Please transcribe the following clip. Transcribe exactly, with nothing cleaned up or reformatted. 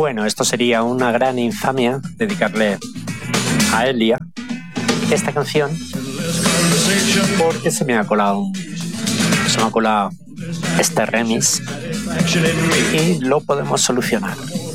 Bueno, esto sería una gran infamia dedicarle a Elia esta canción, porque se me ha colado un- se me ha colado este remix y lo podemos solucionar.